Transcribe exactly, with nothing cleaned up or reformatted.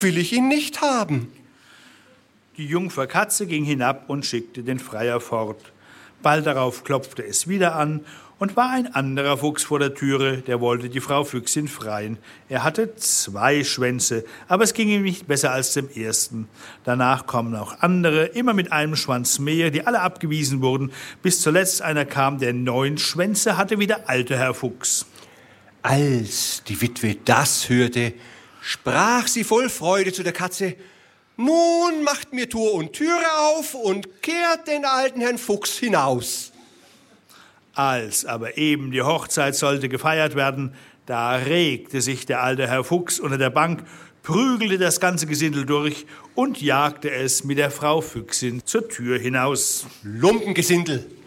will ich ihn nicht haben. Die Jungfer Katze ging hinab und schickte den Freier fort. Bald darauf klopfte es wieder an und war ein anderer Fuchs vor der Türe, der wollte die Frau Füchsin freien. Er hatte zwei Schwänze, aber es ging ihm nicht besser als dem ersten. Danach kommen auch andere, immer mit einem Schwanz mehr, die alle abgewiesen wurden, bis zuletzt einer kam, der neun Schwänze hatte wie der alte Herr Fuchs. Als die Witwe das hörte, sprach sie voll Freude zu der Katze: Nun macht mir Tor und Türe auf und kehrt den alten Herrn Fuchs hinaus. Als aber eben die Hochzeit sollte gefeiert werden, da regte sich der alte Herr Fuchs unter der Bank, prügelte das ganze Gesindel durch und jagte es mit der Frau Füchsin zur Tür hinaus. Lumpengesindel!